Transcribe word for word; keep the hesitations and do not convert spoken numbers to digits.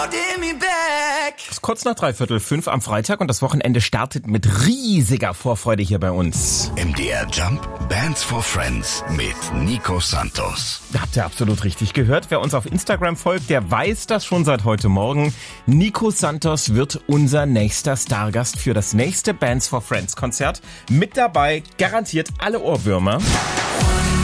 Es ist kurz nach dreiviertel fünf am Freitag und das Wochenende startet mit riesiger Vorfreude hier bei uns. M D R Jump Bands for Friends mit Nico Santos. Habt ihr absolut richtig gehört. Wer uns auf Instagram folgt, der weiß das schon seit heute Morgen. Nico Santos wird unser nächster Stargast für das nächste Bands for Friends Konzert. Mit dabei garantiert alle Ohrwürmer.